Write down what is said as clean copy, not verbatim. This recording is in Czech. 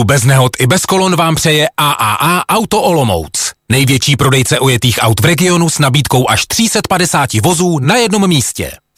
Jízdu bez nehod i bez kolon vám přeje AAA Auto Olomouc. Největší prodejce ojetých aut v regionu s nabídkou až 350 vozů na jednom místě.